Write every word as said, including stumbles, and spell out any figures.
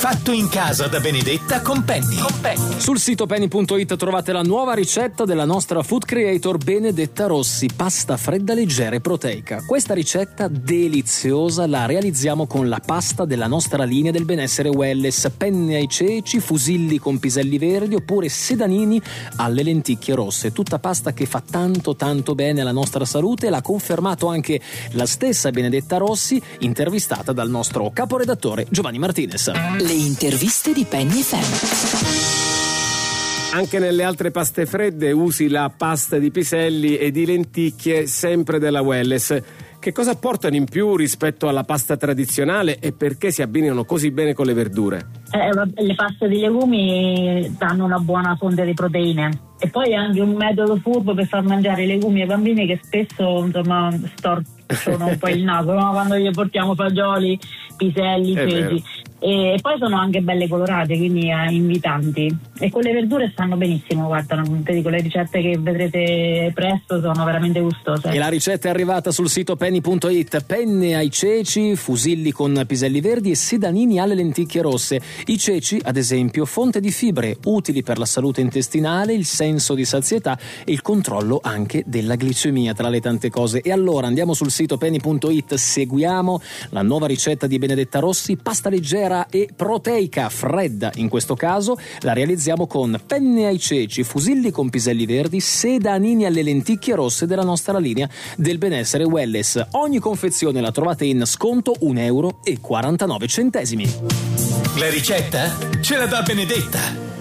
Fatto in casa da Benedetta con Penny. Con Penny. Sul sito penny punto it trovate la nuova ricetta della nostra food creator Benedetta Rossi, pasta fredda leggera e proteica. Questa ricetta deliziosa la realizziamo con la pasta della nostra linea del benessere wellness, penne ai ceci, fusilli con piselli verdi oppure sedanini alle lenticchie rosse. Tutta pasta che fa tanto tanto bene alla nostra salute, l'ha confermato anche la stessa Benedetta Rossi, intervistata dal nostro caporedattore Giovanni Martinez. Le interviste di Penny F M. Anche nelle altre paste fredde usi la pasta di piselli e di lenticchie, sempre della Wellness. Che cosa apportano in più rispetto alla pasta tradizionale e perché si abbinano così bene con le verdure? Eh, le paste di legumi danno una buona fonte di proteine e poi è anche un metodo furbo per far mangiare i legumi ai bambini che spesso insomma storcono un po' il naso, no? Quando gli portiamo fagioli, piselli, ceci. E poi sono anche belle colorate, quindi eh, invitanti, e con le verdure stanno benissimo. Guarda, non ti dico, le ricette che vedrete presto sono veramente gustose. E la ricetta è arrivata sul sito penny punto it. Penne ai ceci, fusilli con piselli verdi e sedanini alle lenticchie rosse. I ceci, ad esempio, fonte di fibre utili per la salute intestinale, il senso di sazietà e il controllo anche della glicemia, tra le tante cose. E allora andiamo sul sito penny punto it, seguiamo la nuova ricetta di Benedetta Rossi, pasta leggera e proteica fredda. In questo caso la realizziamo con penne ai ceci, fusilli con piselli verdi, sedanini alle lenticchie rosse della nostra linea del benessere wellness. Ogni confezione la trovate in sconto un euro e quarantanove centesimi. La ricetta ce la dà Benedetta.